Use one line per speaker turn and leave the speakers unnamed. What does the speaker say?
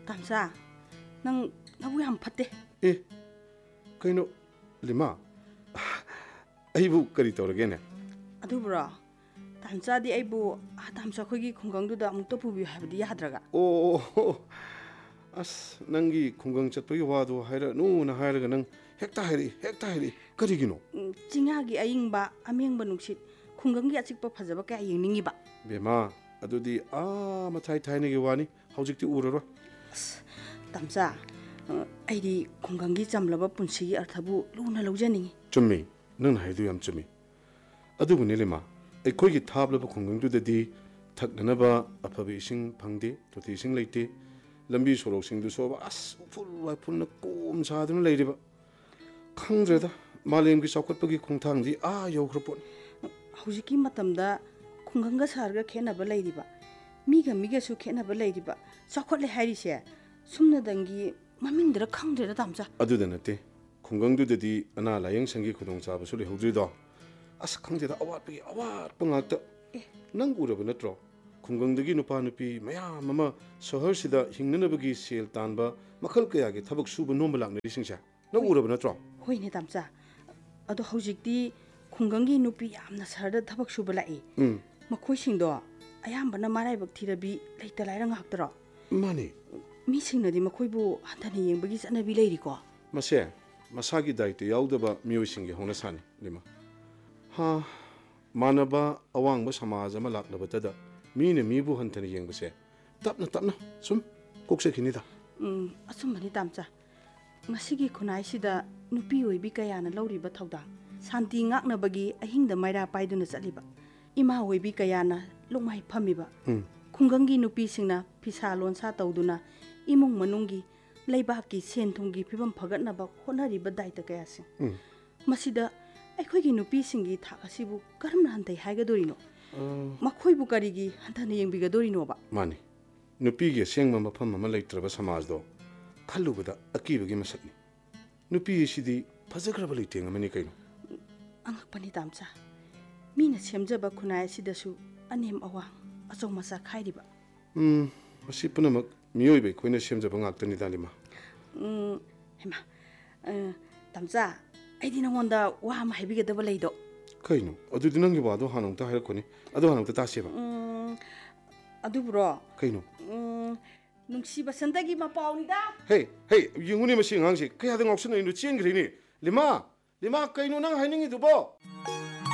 ꯇꯥꯝꯆꯥ, ꯅꯪꯕꯨ ꯌꯥꯝ ꯐꯠꯇꯦ.
ꯀꯩꯅꯣ ꯂꯤꯃꯥ, ꯑꯩꯕꯨ ꯀꯔꯤ ꯇꯧꯔꯒꯦꯅꯦ?
ꯑꯗꯨꯕꯨꯔꯣ, ꯇꯥꯝꯆꯥꯗꯤ ꯑꯩꯕꯨ ꯇꯥꯝꯆꯥ ꯑꯩꯈꯣꯏꯒꯤ ꯈꯨꯡꯒꯪꯗꯨꯗ ꯑꯃꯨꯛꯇ ꯄꯨꯕꯤꯌꯨ ꯍꯥꯏꯕꯗꯤ ꯌꯥꯗ꯭ꯔꯒ?
ꯑꯁ ꯅꯪꯒꯤ ꯈꯨꯡꯒꯪ ꯆꯠꯄꯒꯤ ꯋꯥꯗꯣ ꯍꯥꯏꯔꯛꯅꯨꯅ ꯍꯥꯏꯔꯒ ꯅꯪ ꯍꯦꯛꯇ ꯍꯥꯏꯔꯛꯏ. ꯀꯔꯤꯒꯤꯅꯣ?
ꯆꯤꯡꯌꯥꯒꯤ ꯑꯏꯪꯕ ꯑꯃꯦꯡꯕ ꯅꯨꯡꯁꯤꯠ, ꯈꯨꯡꯒꯪꯒꯤ ꯑꯆꯤꯛꯄ ꯐꯖꯕ ꯀꯌꯥ ꯌꯦꯡꯅꯤꯡꯉꯤꯕ.
ꯕꯦꯃꯥ, ꯑꯗꯨꯗꯤ ꯃꯊꯥꯏ ꯊꯥꯏꯅꯒꯤ ꯋꯥꯅꯤ. ꯍꯧꯖꯤꯛꯇꯤ ꯎꯔꯔꯣꯏ.
ꯑꯁ ꯇꯥꯝꯆꯥ, ꯑꯩꯗꯤ ꯈꯨꯡꯒꯪꯒꯤ ꯆꯝꯂꯕ ꯄꯨꯟꯁꯤꯒꯤ ꯑꯔꯊꯕꯨ ꯂꯨꯅ ꯂꯧꯖꯅꯤꯡꯉꯤ.
ꯆꯨꯝꯃꯤ, ꯅꯪꯅ ꯍꯥꯏꯗꯨ ꯌꯥꯝ ꯆꯨꯝꯃꯤ. ꯑꯗꯨꯕꯨꯅꯦ ꯂꯤꯃꯥ, ꯑꯩꯈꯣꯏꯒꯤ ꯊꯥꯞꯂꯕ ꯈꯨꯡꯒꯪꯗꯨꯗꯗꯤ ꯊꯛꯅꯅꯕ ꯑꯐꯕ ꯏꯁꯤꯡ ꯐꯪꯗꯦ, ꯇꯣꯇꯤ ꯏꯁꯤꯡ ꯂꯩꯇꯦ. ꯂꯝꯕꯤ ꯁꯣꯔꯣꯛꯁꯤꯡꯗꯨꯁꯨ ꯎꯐꯨꯜ ꯋꯥꯏꯐꯨꯜꯅ ꯀꯣꯝ ꯁꯥꯗꯨꯅ ꯂꯩꯔꯤꯕ. ꯈꯪꯗ꯭ꯔꯦꯗ, ꯃꯥꯂꯦꯝꯒꯤ ꯆꯥꯎꯈꯠꯄꯒꯤ ꯈꯣꯡꯊꯥꯡꯗꯤ ꯌꯧꯈ꯭ꯔ ꯄꯣꯠꯅꯤ.
ꯍꯧꯖꯤꯛꯀꯤ ꯃꯇꯝꯗ ꯈꯨꯡꯒꯪꯒ ꯁꯍꯔꯒ ꯈꯦꯠꯅꯕ ꯂꯩꯔꯤꯕ, ꯃꯤꯒꯁꯨ ꯈꯦꯠꯅꯕ ꯂꯩꯔꯤꯕ, ꯆꯥꯎꯈꯠꯂꯦ ꯍꯥꯏꯔꯤꯁꯦ ꯁꯨꯝꯅꯗꯪꯒꯤ ꯃꯃꯤꯡꯗꯔ ꯈꯪꯗ꯭ꯔꯦꯗ ꯇꯥꯝꯆꯥ.
ꯑꯗꯨꯗ ꯅꯠꯇꯦ, ꯈꯨꯡꯒꯪꯗꯨꯗꯗꯤ ꯑꯅꯥ ꯂꯥꯏꯌꯦꯡ ꯁꯪꯒꯤ ꯈꯨꯗꯣꯡꯆꯥꯕꯁꯨ ꯂꯩꯍꯧꯗ꯭ꯔꯤꯗꯣ. ꯈꯪꯗꯦꯗ, ꯑꯋꯥꯠꯄꯒꯤ ꯑꯋꯥꯠꯄ ꯉꯥꯛꯇ. ꯅꯪ ꯎꯔꯕ ꯅꯠꯇ꯭ꯔꯣ? ꯈꯨꯡꯒꯪꯗꯒꯤ ꯅꯨꯄꯥ ꯅꯨꯄꯤ ꯃꯌꯥꯝ ꯑꯃ ꯁꯍꯔꯁꯤꯗ ꯍꯤꯡꯅꯅꯕꯒꯤ ꯁꯦꯜ ꯇꯥꯟꯕ ꯃꯈꯜ ꯀꯌꯥꯒꯤ ꯊꯕꯛ ꯁꯨꯕ ꯅꯣꯝꯕ ꯂꯥꯛꯅꯔꯤꯁꯤꯡꯁꯦ ꯅꯪ ꯎꯔꯕ ꯅꯠꯇ꯭ꯔꯣ?
ꯍꯣꯏꯅꯦ ꯇꯥꯝꯆꯥ. ꯑꯗꯣ ꯍꯧꯖꯤꯛꯇꯤ ꯈꯨꯡꯒꯪꯒꯤ ꯅꯨꯄꯤ ꯌꯥꯝꯅ ꯁꯍꯔꯗ ꯊꯕꯛ ꯁꯨꯕ ꯂꯥꯛꯏ. ꯃꯈꯣꯏꯁꯤꯡꯗꯣ ꯑꯌꯥꯝꯕꯅ ꯃꯔꯥꯏꯕꯛ ꯊꯤꯔꯕꯤ ꯂꯩꯇ ꯂꯥꯏꯔ ꯉꯥꯛꯇꯔꯣ?
ꯃꯥꯅꯤ.
ꯃꯤꯁꯤꯡꯅꯗꯤ ꯃꯈꯣꯏꯕꯨ ꯍꯟꯊꯅ ꯌꯦꯡꯕꯒꯤ ꯆꯠꯅꯕꯤ ꯂꯩꯔꯤꯀꯣ.
ꯃꯁꯦ ꯃꯁꯥꯒꯤ ꯗꯥꯏꯇ ꯌꯥꯎꯗꯕ ꯃꯤꯑꯣꯏꯁꯤꯡꯒꯤ ꯍꯧꯅꯁꯥꯅꯤ ꯂꯤꯃꯥ. ꯃꯥꯟꯅꯕ ꯑꯋꯥꯡꯕ ꯁꯃꯥꯖ ꯑꯃ ꯂꯥꯛꯂꯕꯇꯗ ꯃꯤꯅ ꯃꯤꯕꯨ ꯍꯟꯊꯅ ꯌꯦꯡꯕꯁꯦ ꯇꯞꯅ ꯇꯞꯅ ꯁꯨꯝ ꯀꯣꯛꯆꯈꯤꯅꯤꯗ.
ꯑꯆꯨꯝꯕꯅꯤ ꯇꯥꯝꯆꯥ. ꯉꯁꯤꯒꯤ ꯈꯨꯟꯅꯥꯏꯁꯤꯗ ꯅꯨꯄꯤ ꯑꯣꯏꯕꯤ ꯀꯌꯥꯅ ꯂꯧꯔꯤꯕ ꯊꯧꯗꯥꯡ, ꯁꯥꯟꯇꯤ ꯉꯥꯛꯅꯕꯒꯤ ꯑꯍꯤꯡꯗ ꯃꯩꯔꯥ ꯄꯥꯏꯗꯨꯅ ꯆꯠꯂꯤꯕ, ꯏꯃꯥ ꯑꯣꯏꯕꯤ ꯀꯌꯥꯅ ꯂꯨꯃꯥꯏ ꯐꯝꯃꯤꯕ, ꯈꯨꯡꯒꯪꯒꯤ ꯅꯨꯄꯤꯁꯤꯡꯅ ꯐꯤꯁꯥ ꯂꯣꯟꯁꯥ ꯇꯧꯗꯨꯅ ꯏꯃꯨꯡ ꯃꯅꯨꯡꯒꯤ ꯂꯩꯕꯥꯛꯀꯤ ꯁꯦꯟ ꯊꯨꯝꯒꯤ ꯐꯤꯕꯝ ꯐꯒꯠꯅꯕ ꯍꯣꯠꯅꯔꯤꯕ ꯗꯥꯏꯇ ꯀꯌꯥꯁꯤꯡ, ꯃꯁꯤꯗ ꯑꯩꯈꯣꯏꯒꯤ ꯅꯨꯄꯤꯁꯤꯡꯒꯤ ꯊꯥꯛ ꯑꯁꯤꯕꯨ ꯀꯔꯝꯅ ꯍꯟꯊꯩ ꯍꯥꯏꯒꯗꯣꯔꯤꯅꯣ? ꯃꯈꯣꯏꯕꯨ ꯀꯔꯤꯒꯤ ꯍꯟꯊꯅ ꯌꯦꯡꯕꯤꯒꯗꯣꯔꯤꯅꯣꯕ?
ꯃꯥꯅꯤ. ꯅꯨꯄꯤꯒꯤ ꯑꯁꯦꯡꯕ ꯃꯐꯝ ꯑꯃ ꯂꯩꯇ꯭ꯔꯕ ꯁꯃꯥꯖꯗꯣ ꯈꯜꯂꯨꯕꯗ ꯑꯀꯤꯕꯒꯤ ꯃꯁꯛꯅꯤ. ꯅꯨꯄꯤ ꯑꯁꯤꯗꯤ ꯐꯖꯈ꯭ꯔꯕ ꯂꯩꯇꯦꯡ ꯑꯃꯅꯤ ꯀꯩꯅꯣ.
ꯑꯉꯛꯄꯅꯤ ꯇꯥꯝꯆꯥ. ꯃꯤꯅ ꯁꯦꯝꯖꯕ ꯈꯨꯟꯅꯥꯏ ꯑꯁꯤꯗꯁꯨ ꯑꯅꯦꯝ ꯑꯋꯥꯡ, ꯑꯆꯧ ꯃꯆꯥ ꯈꯥꯏꯔꯤꯕ.
ꯃꯁꯤ ꯄꯨꯝꯅꯃꯛ ꯃꯤꯑꯣꯏꯕ ꯑꯩꯈꯣꯏꯅ ꯁꯦꯝꯖꯕ ꯉꯥꯛꯇꯅꯤꯗ ꯂꯤꯃꯥ.
ꯍꯩꯃꯥ, ꯇꯥꯝꯆꯥ, ꯑꯩꯗꯤ ꯅꯉꯣꯟꯗ ꯋꯥ ꯑꯃ ꯍꯥꯏꯕꯤꯒꯗꯕ ꯂꯩꯗꯣ.
ꯀꯩꯅꯣ? ꯑꯗꯨꯗꯤ ꯅꯪꯒꯤ ꯋꯥꯗꯣ ꯍꯥꯟꯅ ꯑꯃꯨꯛꯇ ꯍꯥꯏꯔꯛꯈꯣꯅꯦ. ꯑꯗꯣ ꯍꯥꯟꯅ ꯑꯃꯨꯛꯇ ꯇꯥꯁꯦꯕ.
ꯑꯗꯨꯕꯨꯔꯣ?
ꯀꯩꯅꯣ?
ꯅꯨꯡꯁꯤ ꯕꯁꯟꯇꯒꯤ ꯃꯄꯥꯎꯅꯤꯗ.
ꯌꯦꯡꯉꯨꯅꯦ ꯃꯁꯤ ꯑꯉꯥꯡꯁꯦ ꯀꯌꯥꯗ ꯉꯥꯎꯁꯟꯅꯩꯅꯣ, ꯆꯦꯟꯈ꯭ꯔꯦꯅꯦ. ꯂꯤꯃꯥ, ꯀꯩꯅꯣ ꯅꯪ ꯍꯥꯏꯅꯤꯡꯉꯤꯗꯨꯕꯣ?